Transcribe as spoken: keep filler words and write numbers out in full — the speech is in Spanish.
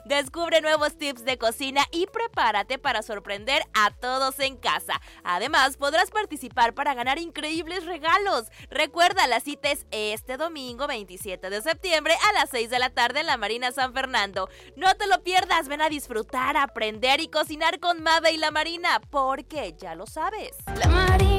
Descubre nuevos tips de cocina y prepárate para sorprender a todos en casa. Además, podrás participar para ganar increíbles regalos. Recuerda, la cita es este domingo veintisiete de septiembre a las seis de la tarde en la Marina San Fernando. No te lo pierdas, ven a disfrutar, aprender y cocinar con Mabe y la Marina, porque ya lo sabes. La Marina.